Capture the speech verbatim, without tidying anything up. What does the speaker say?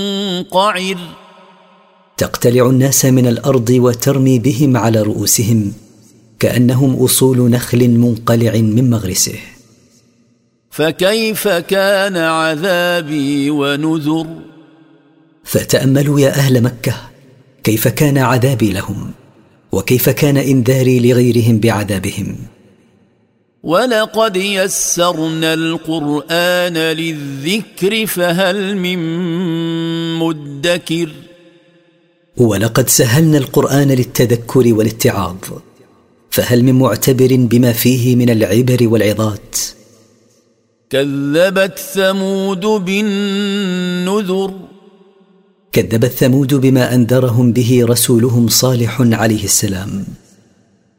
قعر تقتلع الناس من الأرض وترمي بهم على رؤوسهم كأنهم أصول نخل منقلع من مغرسه. فكيف كان عذابي ونذر. فتأملوا يا أهل مكة كيف كان عذابي لهم، وكيف كان إنذاري لغيرهم بعذابهم. ولقد يسرنا القرآن للذكر فهل من مدكر. ولقد سهلنا القرآن للتذكر والاتعاظ فهل من معتبر بما فيه من العبر والعظات. كذبت ثمود بالنذر. كذبت ثمود بما أنذرهم به رسولهم صالح عليه السلام.